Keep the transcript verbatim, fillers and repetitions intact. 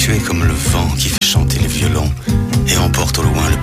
Tu es comme le vent qui fait chanter les violons et emporte au loin le